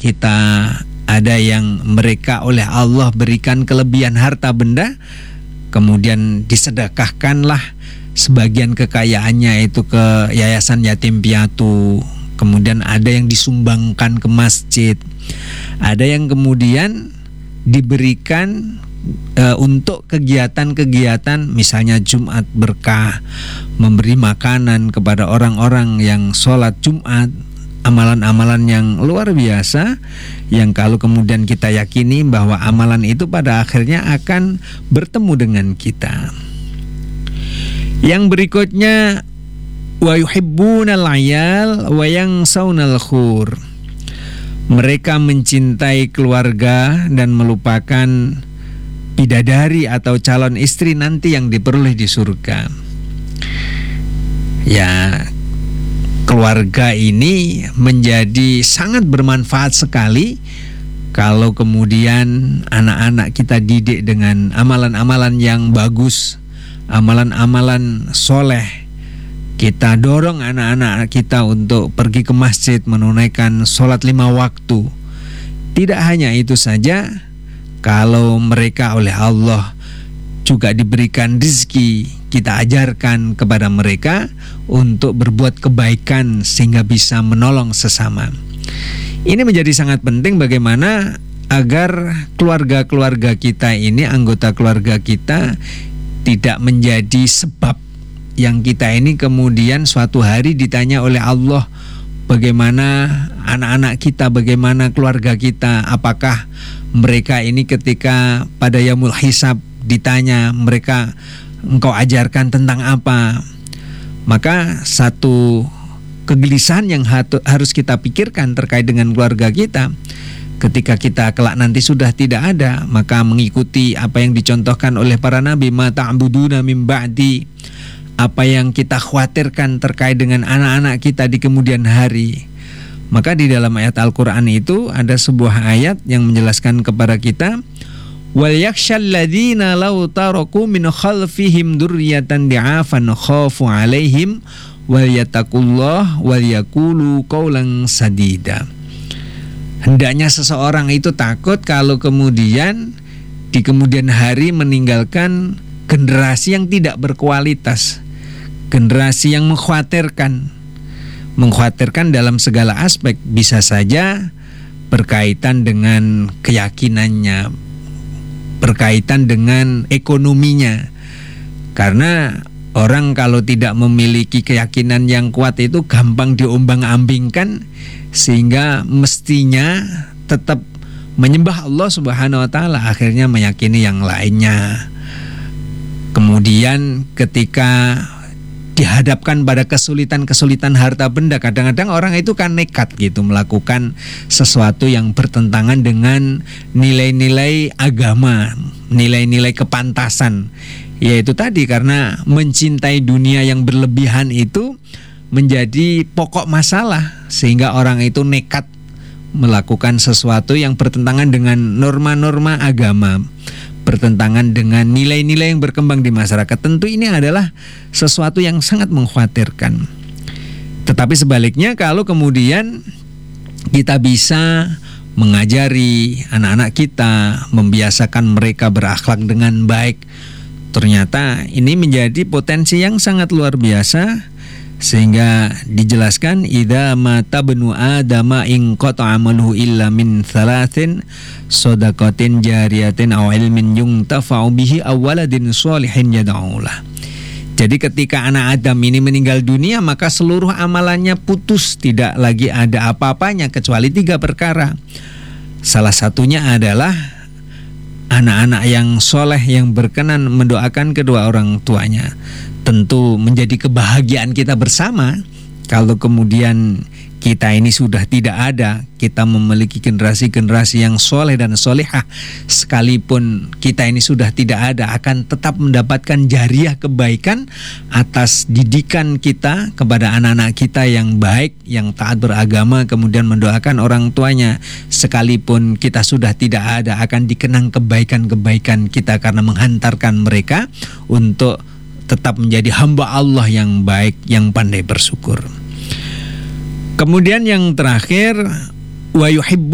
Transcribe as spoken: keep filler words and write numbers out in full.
kita ada yang mereka oleh Allah berikan kelebihan harta benda, kemudian disedekahkanlah sebagian kekayaannya itu ke yayasan yatim piatu. Kemudian ada yang disumbangkan ke masjid, ada yang kemudian diberikan e, untuk kegiatan-kegiatan misalnya Jumat berkah, memberi makanan kepada orang-orang yang sholat Jumat, amalan-amalan yang luar biasa yang kalau kemudian kita yakini bahwa amalan itu pada akhirnya akan bertemu dengan kita. Yang berikutnya, wa yuhibbunal ayal wa yansawunal khur. Mereka mencintai keluarga dan melupakan bidadari atau calon istri nanti yang diperoleh di surga. Ya, keluarga ini menjadi sangat bermanfaat sekali kalau kemudian anak-anak kita didik dengan amalan-amalan yang bagus, amalan-amalan soleh. Kita dorong anak-anak kita untuk pergi ke masjid menunaikan sholat lima waktu. Tidak hanya itu saja, kalau mereka oleh Allah juga diberikan rezeki, kita ajarkan kepada mereka untuk berbuat kebaikan sehingga bisa menolong sesama. Ini menjadi sangat penting bagaimana agar keluarga-keluarga kita ini, anggota keluarga kita tidak menjadi sebab yang kita ini kemudian suatu hari ditanya oleh Allah bagaimana anak-anak kita, bagaimana keluarga kita, apakah mereka ini ketika pada yaumul hisab ditanya mereka engkau ajarkan tentang apa. Maka satu kegelisahan yang harus kita pikirkan terkait dengan keluarga kita ketika kita kelak nanti sudah tidak ada, maka mengikuti apa yang dicontohkan oleh para nabi, ma ta'buduna min ba'di, apa yang kita khawatirkan terkait dengan anak-anak kita di kemudian hari. Maka di dalam ayat Al-Quran itu ada sebuah ayat yang menjelaskan kepada kita, wal yakshal ladzina law taraku min khalfihim dzurriyyatan di'afan khafu 'alaihim wal yattaqullah wal yaqulu qawlan sadida. Hendaknya seseorang itu takut kalau kemudian di kemudian hari meninggalkan generasi yang tidak berkualitas, generasi yang mengkhawatirkan. Mengkhawatirkan dalam segala aspek, bisa saja berkaitan dengan keyakinannya, berkaitan dengan ekonominya. Karena orang kalau tidak memiliki keyakinan yang kuat itu gampang diombang-ambingkan, sehingga mestinya tetap menyembah Allah Subhanahu wa taala, akhirnya meyakini yang lainnya. Kemudian ketika dihadapkan pada kesulitan-kesulitan harta benda, kadang-kadang orang itu kan nekat gitu melakukan sesuatu yang bertentangan dengan nilai-nilai agama, nilai-nilai kepantasan. Yaitu tadi, karena mencintai dunia yang berlebihan itu menjadi pokok masalah, sehingga orang itu nekat melakukan sesuatu yang bertentangan dengan norma-norma agama, bertentangan dengan nilai-nilai yang berkembang di masyarakat. Tentu ini adalah sesuatu yang sangat mengkhawatirkan. Tetapi sebaliknya, kalau kemudian kita bisa mengajari anak-anak kita, membiasakan mereka berakhlak dengan baik, ternyata ini menjadi potensi yang sangat luar biasa. Sehingga dijelaskan, idza mata bnu adama in qata amaluhu illa min thalathin shadaqatin jariyatin aw ilmin yuntafa'u bihi aw waladin sholihin yad'ulah. Jadi ketika anak Adam ini meninggal dunia, maka seluruh amalannya putus, tidak lagi ada apa-apanya kecuali tiga perkara. Salah satunya adalah anak-anak yang soleh yang berkenan mendoakan kedua orang tuanya. Tentu menjadi kebahagiaan kita bersama kalau kemudian kita ini sudah tidak ada, kita memiliki generasi-generasi yang soleh dan solehah. Sekalipun kita ini sudah tidak ada, akan tetap mendapatkan jariah kebaikan atas didikan kita kepada anak-anak kita yang baik, yang taat beragama, kemudian mendoakan orang tuanya. Sekalipun kita sudah tidak ada, akan dikenang kebaikan-kebaikan kita karena menghantarkan mereka untuk tetap menjadi hamba Allah yang baik, yang pandai bersyukur. Kemudian yang terakhir, wa yuhibbu